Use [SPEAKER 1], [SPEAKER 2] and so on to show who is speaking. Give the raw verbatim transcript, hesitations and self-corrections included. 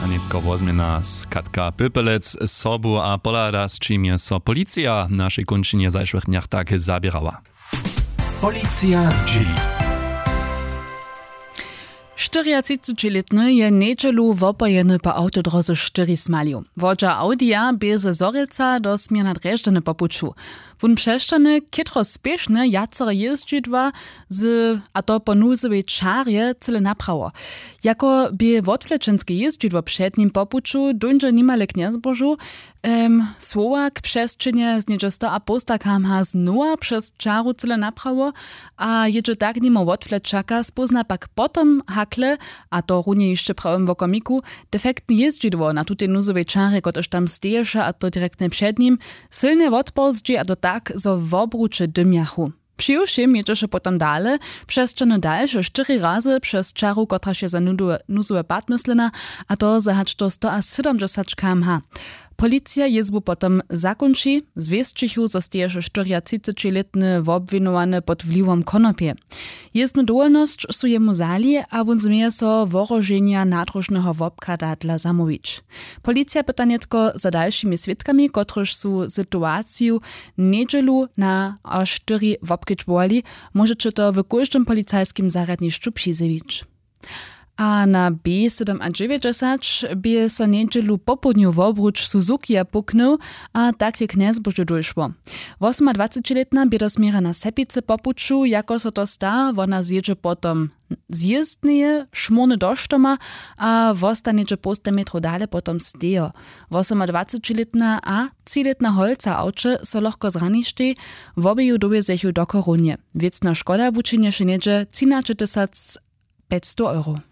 [SPEAKER 1] Hanitko wozmie z Katka Pypelec z sobu a polada, z czym je so policja w naszej kończynie zajszłych dniach tak zabierała.
[SPEAKER 2] Policja z Chili.
[SPEAKER 3] czterdziestoletny je niedzielu wopojeny po autodroze cztery smaliu. Wodza Audia bez Zorelca do Smierna Dreżdżany popuczu. Wun przeszczany kietro spieszny jacere jeździdła z, a to po nuzowej czarje cyle naprawo. Jako by wotwleczenskie jeździdło przed nim popuczu duńże nimale kniezbożu, um, słowa k przesczynie z niedziesta a postakam ha znowa przez czaru cyle naprawo, a jedzie tak nimo wotwleczaka spozna pak potom hakle, a to runie jeszcze prawym wokomiku, defektne jeździdło na tutej nuzowej czarje, kotoż tam stejesze, a to direktnie przed nim, silne wotpozdzi, a to tak, zo w obrucze dymjachu. Przyjuszym jedziesz potem dalej, przeszczony dalsze cztery razy przez czaru, kotra się za nuzowe pad myslena, a to zahacz to sto siedemdziesiąt kilometrów. Policja jezbu potem zakończy, zwieszczychu zostajeże czterdziestoletny wobwinowany pod wpływem konopie. Jezdnu dowolność su jemu zali, a on zmieje so worożenia nadrożnego wobkada dla zamówić. Policja pyta netko za dalszymi świadkami, kotryż su sytuację niedzielu na aż cztery wobkić woli, możecie to w każdym policajskim zaradniszczu przyzywić. A na B siedemdziesiąt by so niedzielu popodniu w obróć Suzuki puknął, a tak jak kniezbożu doszło. dwudziestletna by do Smiera na Sepice popuczu, jako so to sta, ona zjedzie potom zjezdnie, szmurny doštoma, a wostanieće posta metro dale potom stejo. dwudziestletna a trzyletna holca auče so lahko zraništi, v obeju dobie zechu do korunje. Wiecna škoda wučinje še niedzie trzynaście tysięcy pięćset euro.